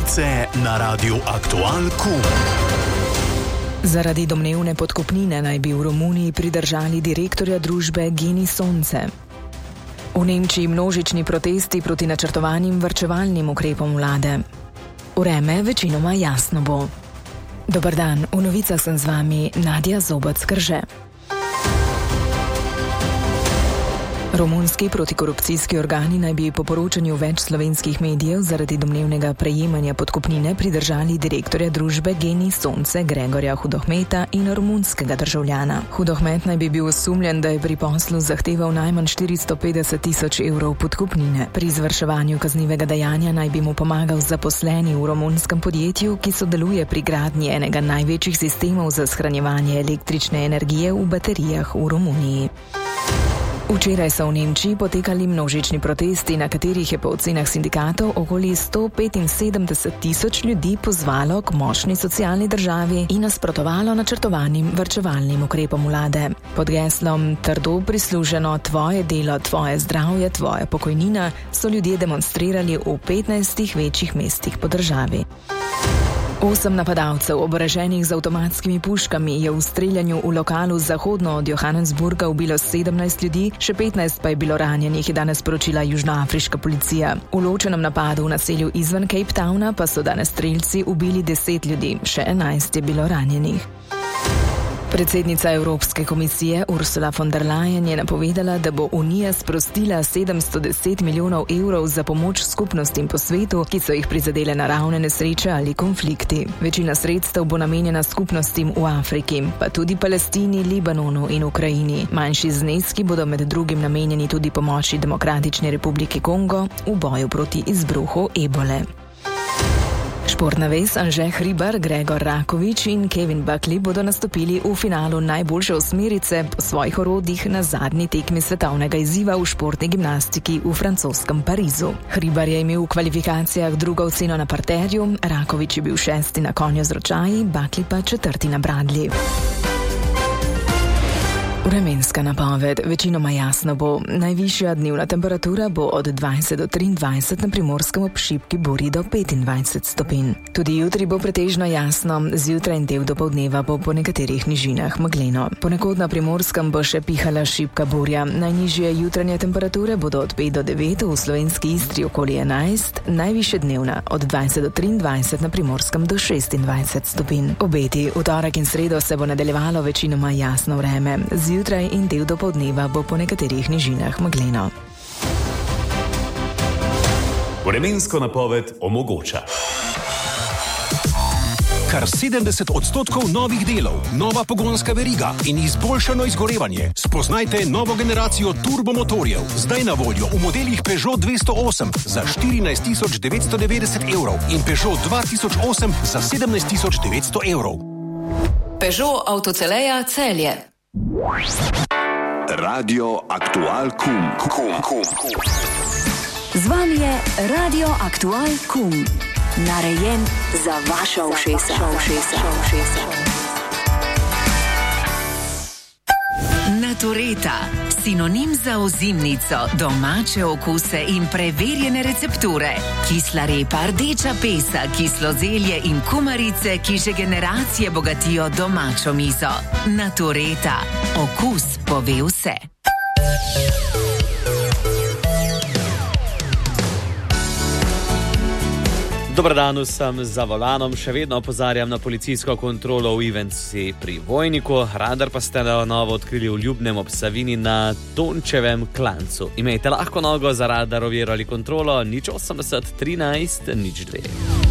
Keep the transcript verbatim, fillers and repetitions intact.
Novice na Radiu Aktual Kum. Zaradi domnevne podkupnine naj bi v Romuniji pridržali direktorja družbe Gen I Sonce. V Nemčiji množični protesti proti načrtovanim varčevalnim ukrepom vlade. Vreme večinoma jasno bo. Dober dan, v novicah sem z vami Nadja Zobac-Krže. Romunski protikorupcijski organi naj bi po poročanju več slovenskih medijev zaradi domnevnega prejemanja podkupnine pridržali direktorja družbe Gen I Sonce Gregorja Hudohmeta in romunskega državljana. Hudohmet naj bi bil osumljen, da je pri poslu zahteval najmanj štiristo petdeset tisoč evrov podkupnine. Pri izvrševanju kaznivega dejanja naj bi mu pomagal zaposleni v romunskem podjetju, ki sodeluje pri gradnji enega največjih sistemov za shranjevanje električne energije v baterijah v Romuniji. Včeraj so v Nemčiji potekali množični protesti, na katerih je po ocenah sindikatov okoli sto petinsedemdeset tisoč ljudi pozvalo k močni socialni državi in nasprotovalo načrtovanim varčevalnim ukrepom vlade. Pod geslom "Trdo prisluženo, tvoje delo, tvoje zdravje, tvoja pokojnina" so ljudje demonstrirali v petnajstih večjih mestih po državi. Osem napadalcev, oboroženih z avtomatskimi puškami, je v streljanju v lokalu zahodno od Johannesburga ubilo sedemnajst ljudi, še petnajst pa je bilo ranjenih, je danes sporočila južnoafriška policija. V ločenem napadu v naselju izven Cape Towna pa so danes strelci ubili deset ljudi, še enajst je bilo ranjenih. Predsednica Evropske komisije Ursula von der Leyen je napovedala, da bo Unija sprostila sedemsto deset milijonov evrov za pomoč skupnostim po svetu, ki so jih prizadele naravne nesreče ali konflikti. Večina sredstev bo namenjena skupnostim v Afriki, pa tudi Palestini, Libanonu in Ukrajini. Manjši zneski bodo med drugim namenjeni tudi pomoči Demokratični republiki Kongo v boju proti izbruhu ebole. Športna vez Anže Hribar, Gregor Rakovič in Kevin Buckley bodo nastopili v finalu najboljše osmerice po svojih orodjih na zadnji tekmi svetovnega izziva v športni gimnastiki v francoskem Parizu. Hribar je imel v kvalifikacijah drugo oceno na parterju, Rakovič je bil šesti na konju z ročaji, Buckley pa četrti na bradlji. Vremenska napoved, večinoma jasno bo. Najvišja dnevna temperatura bo od dvajset do triindvajset, na Primorskem ob šibki burji do petindvajset stopinj. Tudi jutri bo pretežno jasno, zjutraj in del dopoldneva bo po nekaterih nižinah megleno. Ponekod na Primorskem bo še pihala šibka burja. Najnižje jutranje temperature bodo od pet do devet, v slovenski Istri okoli enajst, najvišje dnevna od dvajset do triindvajset, na Primorskem do šestindvajset stopinj. Obeti, v torek in sredo se bo nadaljevalo večinoma jasno vreme. Zjutraj in del dopoldneva bo po nekaterih nižinah megleno. Vremensko napoved omogoča kar sedemdeset odstotkov novih delov, nova pogonska veriga in izboljšano izgorevanje. Spoznajte novo generacijo turbomotorjev, zdaj na voljo v modelih Peugeot dvesto osem za štirinajst tisoč devetsto devetdeset evrov in Peugeot dva tisoč osem za sedemnajst tisoč devetsto evrov. Peugeot Avtoceleja Celje. Radio Aktual Kum. Kum, kum, kum. Z vami je Radio Aktual Kum. Narejen za vaša ušesa. Natureta, sinonim za ozimnico, domače okuse in preverjene recepture. Kisla repa, rdeča pesa, kislo zelje in kumarice, ki že generacije bogatijo domačo mizo. Natureta, okus pove vse. Dobar dan, sem za volanom, še vedno opozarjam na policijsko kontrolo v Ivenci pri Vojniku, radar pa ste na novo odkrili v Ljubnem ob Savini na Tončevem klancu. Imejte lahko nogo za radar oviro ali kontrolo, nič osemdeset trinajst nič dve.